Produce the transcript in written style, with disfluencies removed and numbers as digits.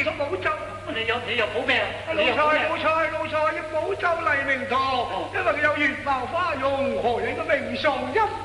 結束寶州。 你又補咩啊？ 老蔡要寶州黎明堂，因為佢有月貌花容，何影嘅名喪音。